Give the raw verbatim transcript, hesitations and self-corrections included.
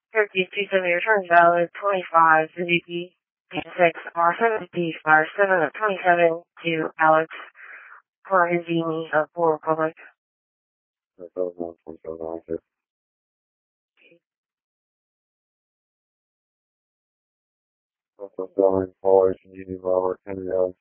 Turkey two seven, your turn is valid. twenty-five, Suzuki. six, R seventy, fire seven of twenty-seven to Alex Corazini of Poor Republic. Also selling Polish Union Robert Henry Alex